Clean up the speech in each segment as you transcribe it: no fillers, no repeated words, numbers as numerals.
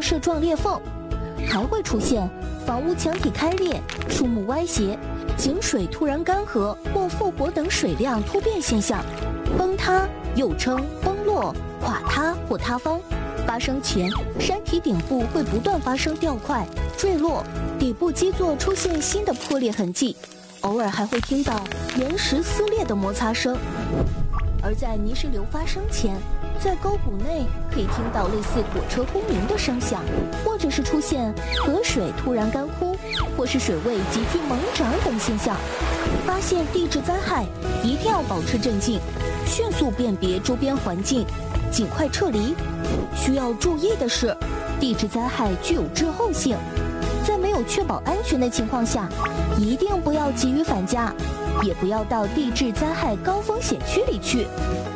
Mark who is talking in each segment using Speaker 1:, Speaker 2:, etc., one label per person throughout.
Speaker 1: 射状裂缝，还会出现房屋墙体开裂、树木歪斜、井水突然干涸或复活等水量突变现象。崩塌又称崩落、垮塌或塌方。发生前，山体顶部会不断发生掉块、坠落，底部基座出现新的破裂痕迹，偶尔还会听到岩石撕裂的摩擦声。而在泥石流发生前，在沟谷内可以听到类似火车轰鸣的声响，或者是出现河水突然干枯，或是水位急剧猛涨等现象。发现地质灾害，一定要保持镇静，迅速辨别周边环境，尽快撤离。需要注意的是，地质灾害具有滞后性，在没有确保安全的情况下，一定不要急于返家，也不要到地质灾害高风险区里去。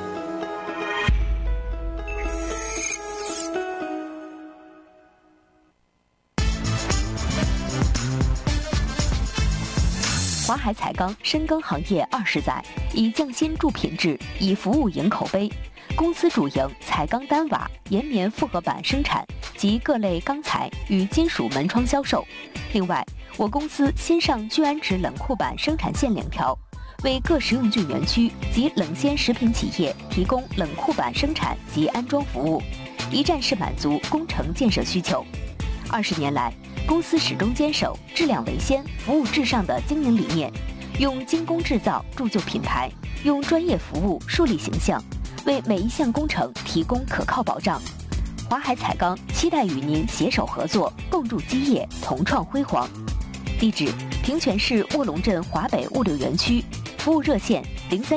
Speaker 2: 华海彩钢深耕行业20载，以匠心铸品质，以服务赢口碑。公司主营彩钢单瓦、岩棉复合板生产及各类钢材与金属门窗销售。另外，我公司新上聚氨酯冷库板生产线2条，为各食用菌园区及冷鲜食品企业提供冷库板生产及安装服务，一站式满足工程建设需求。20年来，公司始终坚守质量为先、服务至上的经营理念，用精工制造铸就品牌，用专业服务树立形象，为每一项工程提供可靠保障。华海彩钢期待与您携手合作，共筑基业，同创辉煌。地址：平泉市卧龙镇华北物流园区，服务热线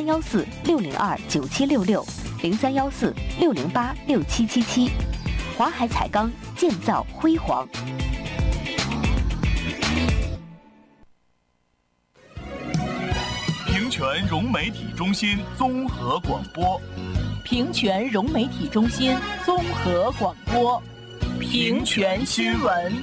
Speaker 2: 0314-602-9766，0314-608-6777。华海彩钢，建造辉煌。
Speaker 3: 平泉融媒体中心综合广播，
Speaker 4: 平泉融媒体中心综合广播，平泉新闻。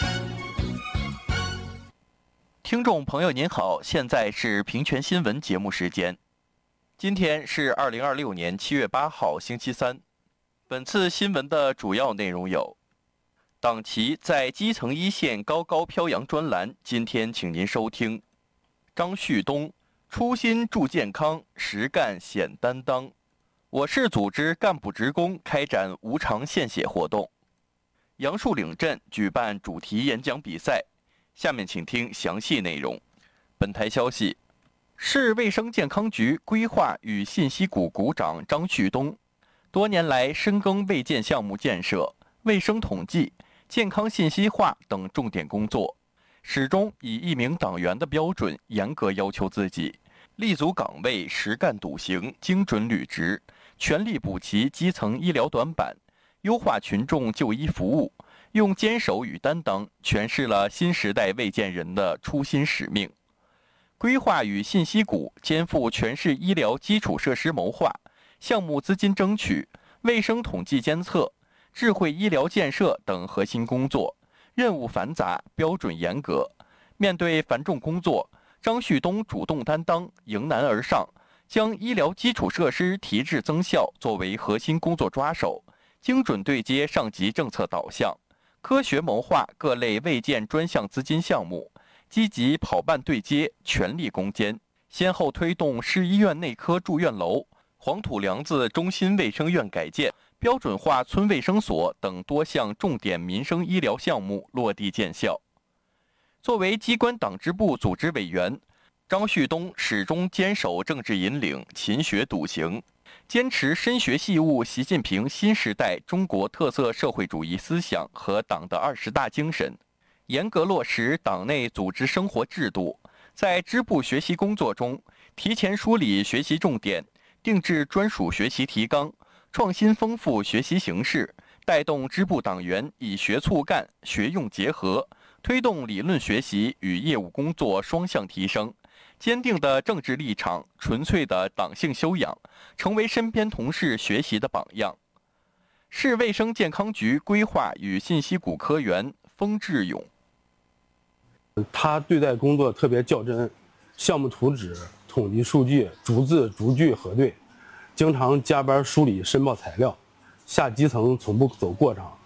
Speaker 5: 听众朋友您好，现在是平泉新闻节目时间。今天是2026年7月8号星期三。本次新闻的主要内容有：党旗在基层一线高高飘扬专栏，今天请您收听。张旭东，初心助健康，实干显担当。我市组织干部职工开展无偿献血活动。杨树岭镇举办主题演讲比赛。下面请听详细内容。本台消息，市卫生健康局规划与信息股股长张旭东多年来深耕卫健项目建设、卫生统计、健康信息化等重点工作，始终以一名党员的标准严格要求自己，立足岗位，实干笃行，精准履职，全力补齐基层医疗短板，优化群众就医服务，用坚守与担当诠释了新时代卫健人的初心使命。规划与信息股肩负全市医疗基础设施谋划、项目资金争取、卫生统计监测、智慧医疗建设等核心工作，任务繁杂，标准严格。面对繁重工作，张旭东主动担当，迎难而上，将医疗基础设施提质增效作为核心工作抓手，精准对接上级政策导向，科学谋划各类卫健专项资金项目，积极跑办对接，全力攻坚，先后推动市医院内科住院楼、黄土梁子中心卫生院改建、标准化村卫生所等多项重点民生医疗项目落地见效。作为机关党支部组织委员，张旭东始终坚守政治引领，勤学笃行，坚持深学细悟习近平新时代中国特色社会主义思想和党的20大精神，严格落实党内组织生活制度，在支部学习工作中提前梳理学习重点，定制专属学习提纲，创新丰富学习形式，带动支部党员以学促干、学用结合，推动理论学习与业务工作双向提升。坚定的政治立场，纯粹的党性修养，成为身边同事学习的榜样。市卫生健康局规划与信息股科员封志勇，
Speaker 6: 他对待工作特别较真，项目图纸、统计数据逐字逐句核对，经常加班梳理申报材料，下基层从不走过场，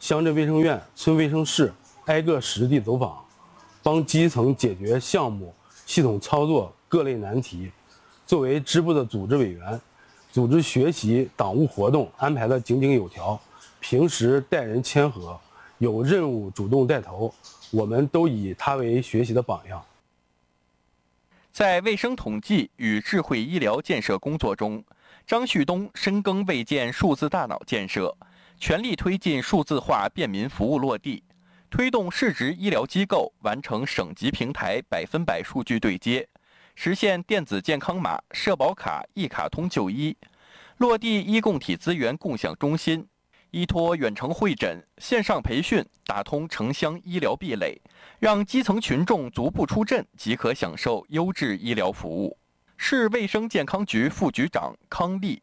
Speaker 6: 乡镇卫生院、村卫生室挨个实地走访，帮基层解决项目系统操作各类难题。作为支部的组织委员，组织学习党务活动安排得井井有条，平时待人谦和，有任务主动带头，我们都以他为学习的榜样。
Speaker 5: 在卫生统计与智慧医疗建设工作中，张旭东深耕卫健数字大脑建设，全力推进数字化便民服务落地，推动市直医疗机构完成省级平台100%数据对接，实现电子健康码、社保卡一卡通就医，落地医共体资源共享中心，依托远程会诊、线上培训，打通城乡医疗壁垒，让基层群众足不出镇即可享受优质医疗服务。市卫生健康局副局长康丽：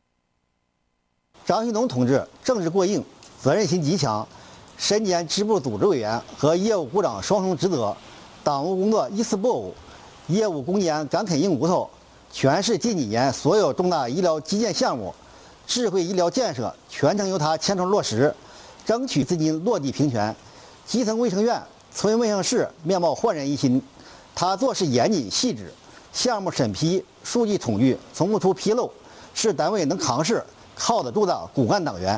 Speaker 7: 张旭东同志政治过硬，责任心极强，身兼支部组织委员和业务股长双重职责，党务工作一丝不苟，业务攻坚敢啃硬骨头。全市近几年所有重大医疗基建项目、智慧医疗建设全程由他牵头落实，争取资金落地平权。基层卫生院、村卫生室面貌焕然一新。他做事严谨细致，项目审批、数据统计从不出纰漏，是单位能扛事、靠得住的骨干党员。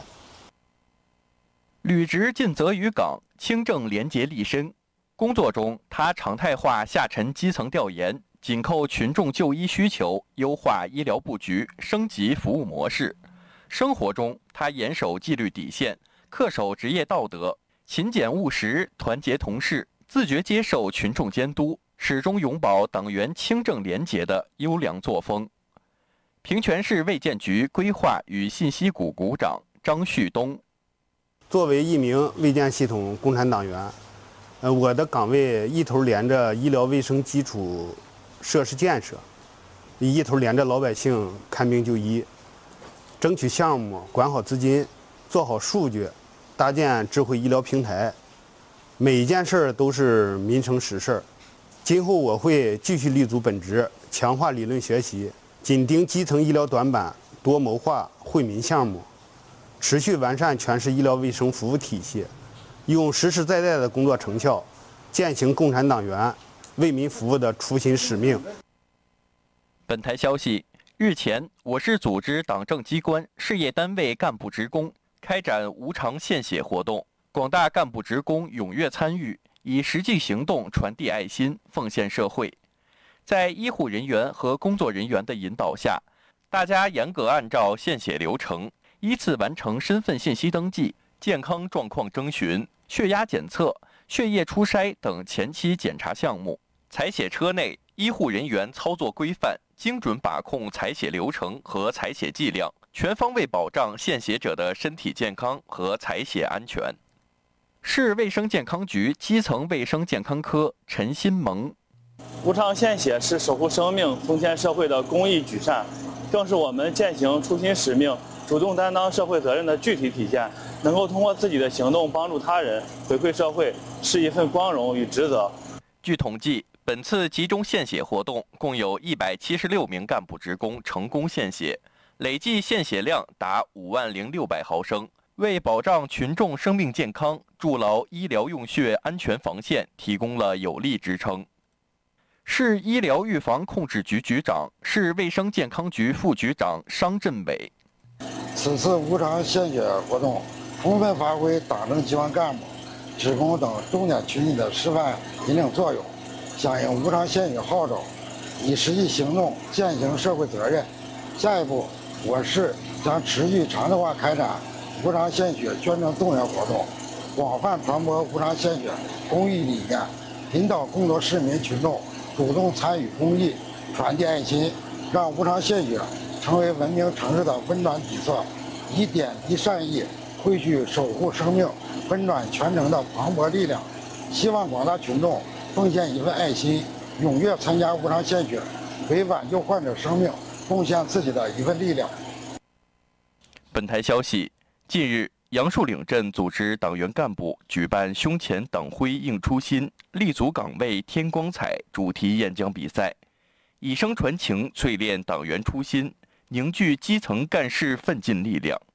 Speaker 5: 履职尽责于岗，清正廉洁立身。工作中，他常态化下沉基层调研，紧扣群众就医需求，优化医疗布局，升级服务模式。生活中，他严守纪律底线，恪守职业道德，勤俭务实，团结同事，自觉接受群众监督，始终永葆党员清正廉洁的优良作风。平泉市卫健局规划与信息股股长张旭东：
Speaker 8: 作为一名卫健系统共产党员，我的岗位一头连着医疗卫生基础设施建设，一头连着老百姓看病就医，争取项目，管好资金，做好数据，搭建智慧医疗平台，每一件事都是民生实事。今后我会继续立足本职，强化理论学习，紧盯基层医疗短板，多谋划惠民项目，持续完善全市医疗卫生服务体系，用实实在在的工作成效，践行共产党员为民服务的初心使命。
Speaker 5: 本台消息，日前，我市组织党政机关、事业单位干部职工开展无偿献血活动，广大干部职工踊跃参与，以实际行动传递爱心，奉献社会。在医护人员和工作人员的引导下，大家严格按照献血流程，依次完成身份信息登记、健康状况征询、血压检测、血液初筛等前期检查项目。采血车内，医护人员操作规范，精准把控采血流程和采血剂量，全方位保障献血者的身体健康和采血安全。市卫生健康局基层卫生健康科陈新萌：
Speaker 9: 无偿献血是守护生命、奉献社会的公益举善，更是我们践行初心使命、主动担当社会责任的具体体现。能够通过自己的行动帮助他人、回馈社会，是一份光荣与职责。
Speaker 5: 据统计，本次集中献血活动共有176名干部职工成功献血，累计献血量达50600毫升，为保障群众生命健康、筑牢医疗用血安全防线提供了有力支撑。市医疗预防控制局局长、市卫生健康局副局长商振伟：
Speaker 10: 此次无偿献血活动充分发挥党政机关干部、职工等重点群体的示范引领作用，响应无偿献血号召，以实际行动践行社会责任。下一步，我市将持续常态化开展无偿献血宣传动员活动，广泛传播无偿献血公益理念，引导更多市民群众主动参与公益，传递爱心，让无偿献血成为文明城市的温暖底色，以点滴善意汇聚守护生命、温暖全城的磅礴力量。希望广大群众奉献一份爱心，踊跃参加无偿献血，为挽救患者生命贡献自己的一份力量。
Speaker 5: 本台消息，近日，杨树岭镇组织党员干部举办胸前党徽映初心，立足岗位添光彩主题演讲比赛，以声传情，淬炼党员初心，凝聚基层干事奋进力量。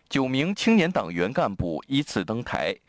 Speaker 5: 9名青年党员干部依次登台，